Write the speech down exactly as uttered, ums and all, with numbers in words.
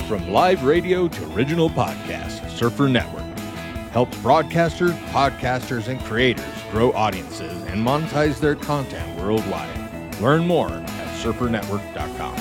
From live radio to original podcasts, Surfer Network helps broadcasters, podcasters, and creators grow audiences and monetize their content worldwide. Learn more at surfer network dot com.